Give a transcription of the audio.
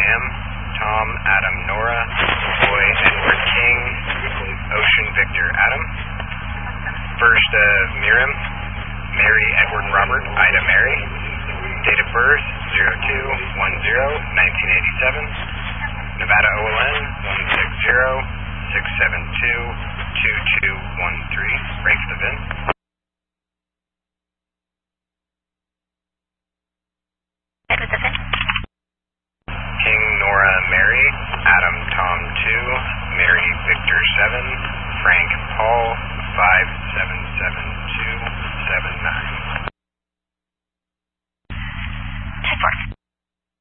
Sam, Tom, Adam, Nora, Boy, Edward, King, Ocean, Victor, Adam. First of Miriam, Mary, Edward, Robert, Ida, Mary. Date of birth, 02-10-1987. Nevada OLN, 160-672-2213. Break the VIN. King, Nora, Mary. Adam, Tom, 2. Mary, Victor, 7. Frank, Paul, 5.